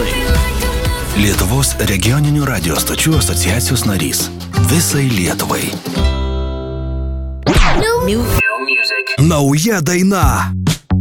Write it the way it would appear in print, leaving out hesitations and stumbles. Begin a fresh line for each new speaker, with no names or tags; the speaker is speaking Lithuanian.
Garsai. Lietuvos regioninių radio stočių asociacijos narys. Visai Lietuvai.
Nauja daina.